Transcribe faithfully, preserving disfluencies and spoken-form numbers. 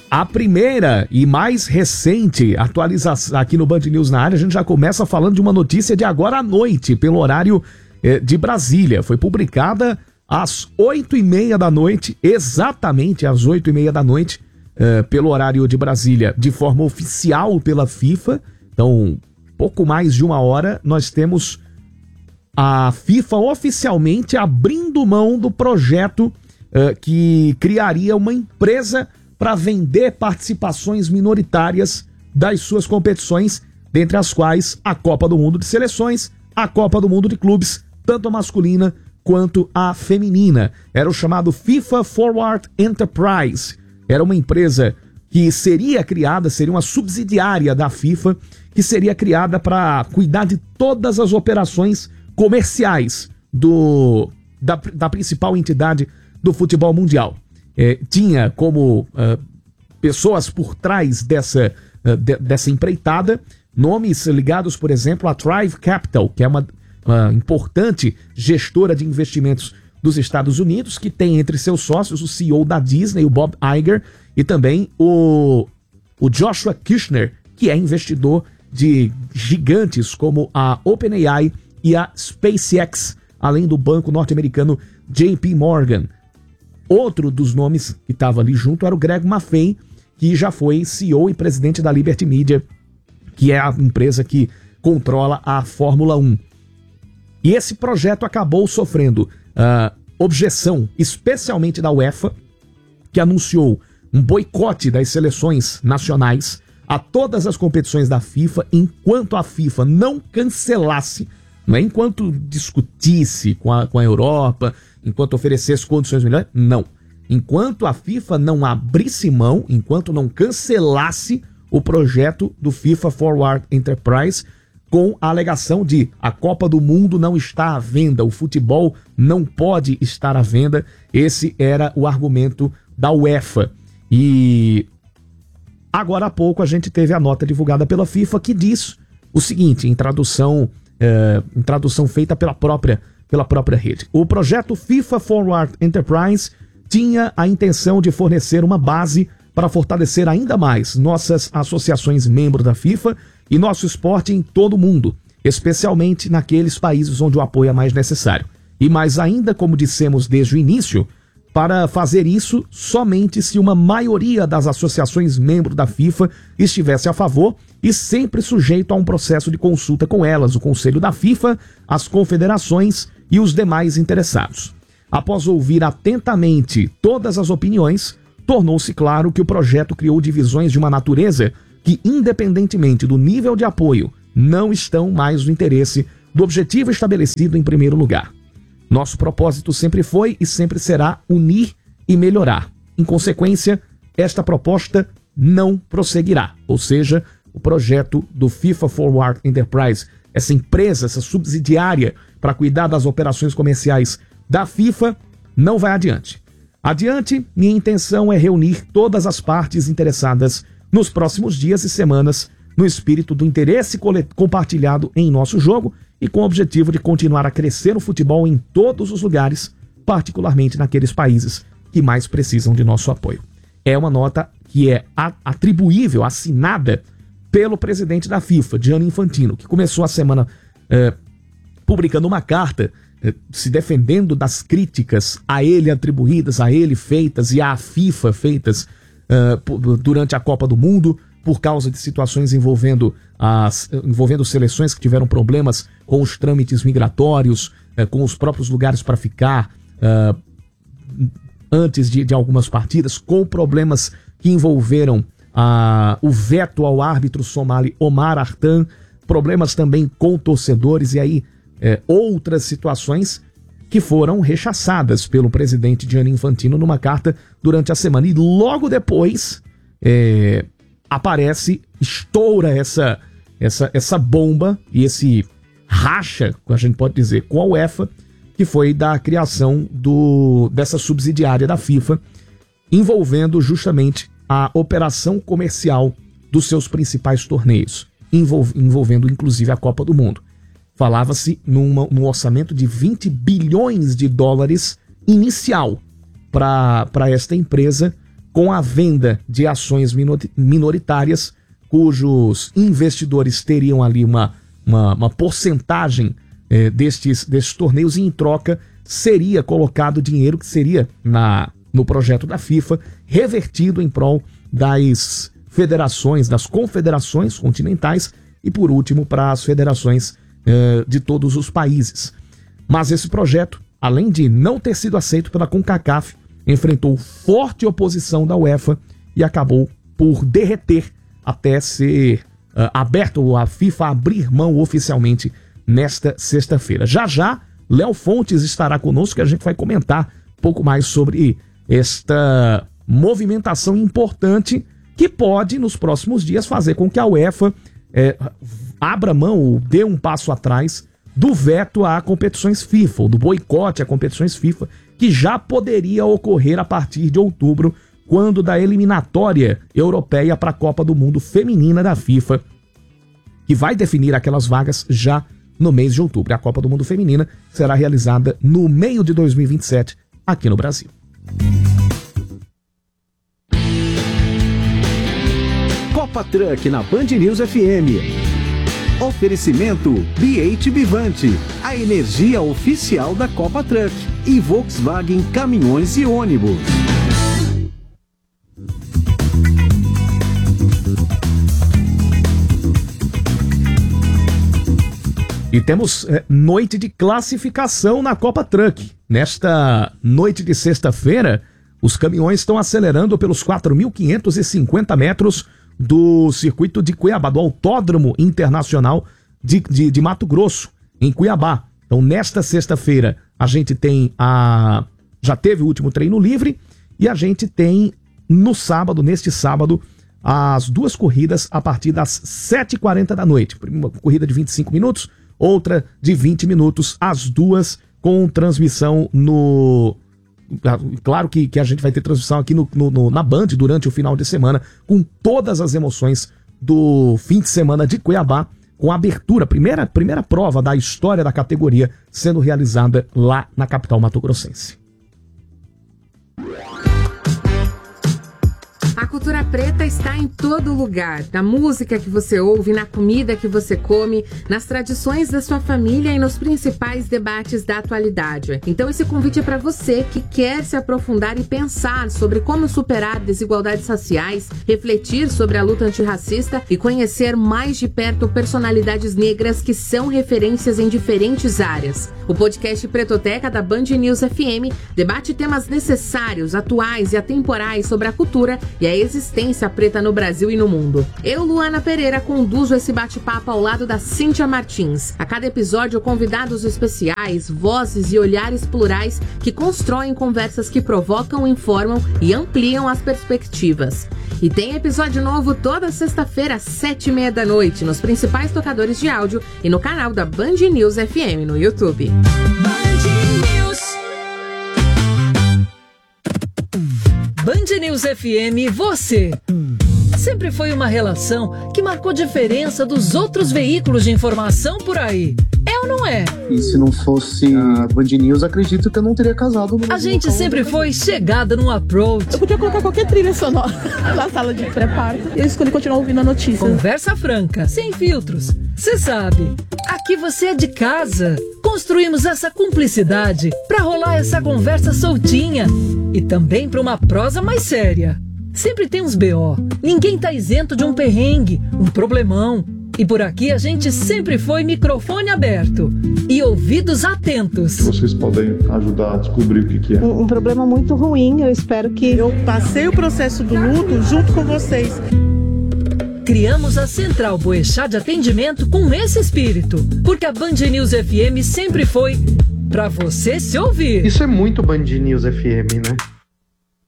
A primeira e mais recente atualização aqui no Band News na área, a gente já começa falando de uma notícia de agora à noite, pelo horário eh, de Brasília. Foi publicada às oito e meia da noite, exatamente às oito e meia da noite, eh, pelo horário de Brasília, de forma oficial pela FIFA. Então, pouco mais de uma hora, nós temos a FIFA oficialmente abrindo mão do projeto eh, que criaria uma empresa para vender participações minoritárias das suas competições, dentre as quais a Copa do Mundo de Seleções, a Copa do Mundo de Clubes, tanto a masculina quanto a feminina. Era o chamado FIFA Forward Enterprise. Era uma empresa que seria criada, seria uma subsidiária da FIFA, que seria criada para cuidar de todas as operações comerciais do, da, da principal entidade do futebol mundial. É, tinha como uh, pessoas por trás dessa, uh, de, dessa empreitada nomes ligados, por exemplo, a Thrive Capital, que é uma, uma importante gestora de investimentos dos Estados Unidos, que tem entre seus sócios o C E O da Disney, o Bob Iger, e também o, o Joshua Kirchner, que é investidor de gigantes como a OpenAI e a SpaceX, além do banco norte-americano J P Morgan. Outro dos nomes que estava ali junto era o Greg Maffei, que já foi C E O e presidente da Liberty Media, que é a empresa que controla a Fórmula um. E esse projeto acabou sofrendo uh, objeção, especialmente da UEFA, que anunciou um boicote das seleções nacionais a todas as competições da FIFA, enquanto a FIFA não cancelasse, não é enquanto discutisse com a, com a Europa, enquanto oferecesse condições melhores, não. Enquanto a FIFA não abrisse mão, enquanto não cancelasse o projeto do FIFA Forward Enterprise, com a alegação de a Copa do Mundo não está à venda, o futebol não pode estar à venda. Esse era o argumento da UEFA. E agora há pouco a gente teve a nota divulgada pela FIFA que diz o seguinte, em tradução, é, em tradução feita pela própria pela própria rede. O projeto FIFA Forward Enterprise tinha a intenção de fornecer uma base para fortalecer ainda mais nossas associações membros da FIFA e nosso esporte em todo o mundo, especialmente naqueles países onde o apoio é mais necessário. E mais ainda, como dissemos desde o início, para fazer isso somente se uma maioria das associações membros da FIFA estivesse a favor e sempre sujeito a um processo de consulta com elas, o Conselho da FIFA, as confederações e os demais interessados. Após ouvir atentamente todas as opiniões, tornou-se claro que o projeto criou divisões de uma natureza que, independentemente do nível de apoio, não estão mais no interesse do objetivo estabelecido em primeiro lugar. Nosso propósito sempre foi e sempre será unir e melhorar. Em consequência, esta proposta não prosseguirá. Ou seja, o projeto do FIFA Forward Enterprise, essa empresa, essa subsidiária para cuidar das operações comerciais da FIFA, não vai adiante. Adiante, minha intenção é reunir todas as partes interessadas nos próximos dias e semanas no espírito do interesse compartilhado em nosso jogo e com o objetivo de continuar a crescer o futebol em todos os lugares, particularmente naqueles países que mais precisam de nosso apoio. É uma nota que é atribuível, assinada pelo presidente da FIFA, Gianni Infantino, que começou a semana eh, publicando uma carta eh, se defendendo das críticas a ele atribuídas, a ele feitas e à FIFA feitas eh, durante a Copa do Mundo, por causa de situações envolvendo, as, envolvendo seleções que tiveram problemas com os trâmites migratórios, eh, com os próprios lugares para ficar eh, antes de, de algumas partidas, com problemas que envolveram ah, o veto ao árbitro somali Omar Artan, problemas também com torcedores e aí eh, outras situações que foram rechaçadas pelo presidente Gianni Infantino numa carta durante a semana. E logo depois eh, aparece, estoura essa, essa, essa bomba e esse racha, a gente pode dizer, com a UEFA, que foi da criação do, dessa subsidiária da FIFA, envolvendo justamente a operação comercial dos seus principais torneios, envolv, envolvendo inclusive a Copa do Mundo. Falava-se numa, num orçamento de vinte bilhões de dólares inicial para esta empresa com a venda de ações minoritárias, cujos investidores teriam ali uma, uma, uma porcentagem eh, destes, destes torneios, e em troca seria colocado dinheiro que seria na, no projeto da FIFA revertido em prol das federações, das confederações continentais e, por último, para as federações eh, de todos os países. Mas esse projeto, além de não ter sido aceito pela CONCACAF, enfrentou forte oposição da UEFA e acabou por derreter até ser uh, aberto, a FIFA abrir mão oficialmente nesta sexta-feira. Já já, Léo Fontes estará conosco, e a gente vai comentar um pouco mais sobre esta movimentação importante que pode, nos próximos dias, fazer com que a UEFA eh, abra mão ou dê um passo atrás do veto a competições FIFA, ou do boicote a competições FIFA, que já poderia ocorrer a partir de outubro, quando da eliminatória europeia para a Copa do Mundo Feminina da FIFA, que vai definir aquelas vagas já no mês de outubro. A Copa do Mundo Feminina será realizada no meio de dois mil e vinte e sete, aqui no Brasil. Copa Truck na Band News F M. Oferecimento B oito Bivante, a energia oficial da Copa Truck, e Volkswagen Caminhões e Ônibus. E temos é, noite de classificação na Copa Truck. Nesta noite de sexta-feira, os caminhões estão acelerando pelos quatro mil quinhentos e cinquenta metros do circuito de Cuiabá, do Autódromo Internacional de, de, de Mato Grosso, em Cuiabá. Então, nesta sexta-feira, a gente tem a... já teve o último treino livre, e a gente tem no sábado, neste sábado, as duas corridas a partir das sete e quarenta da noite. Uma corrida de vinte e cinco minutos, outra de vinte minutos, as duas com transmissão no... Claro que, que a gente vai ter transmissão aqui no, no, no, na Band durante o final de semana, com todas as emoções do fim de semana de Cuiabá, com a abertura, primeira, primeira prova da história da categoria sendo realizada lá na capital mato-grossense. A cultura preta está em todo lugar, na música que você ouve, na comida que você come, nas tradições da sua família e nos principais debates da atualidade. Então esse convite é para você que quer se aprofundar e pensar sobre como superar desigualdades raciais, refletir sobre a luta antirracista e conhecer mais de perto personalidades negras que são referências em diferentes áreas. O podcast Pretoteca da Band News F M debate temas necessários, atuais e atemporais sobre a cultura e a existência preta no Brasil e no mundo. Eu, Luana Pereira, conduzo esse bate-papo ao lado da Cíntia Martins. A cada episódio, convidados especiais, vozes e olhares plurais que constroem conversas que provocam, informam e ampliam as perspectivas. E tem episódio novo toda sexta-feira às sete e meia da noite, nos principais tocadores de áudio e no canal da Band News F M no YouTube. Band News F M, você. Sempre foi uma relação que marcou diferença dos outros veículos de informação por aí. É ou não é? E se não fosse a Band News, acredito que eu não teria casado. No a gente sempre foi chegada no approach. Eu podia colocar qualquer trilha sonora na sala de pré-parto. Eu escolhi continuar ouvindo a notícia. Conversa franca, sem filtros. Você sabe, aqui você é de casa. Construímos essa cumplicidade pra rolar essa conversa soltinha. E também pra uma prosa mais séria. Sempre tem uns B O. Ninguém tá isento de um perrengue, um problemão. E por aqui a gente sempre foi microfone aberto e ouvidos atentos. Vocês podem ajudar a descobrir o que, que é. Um, um problema muito ruim, eu espero que... Eu passei o processo do luto junto com vocês. Criamos a Central Boechat de atendimento com esse espírito, porque a Band News F M sempre foi pra você se ouvir. Isso é muito Band News F M, né?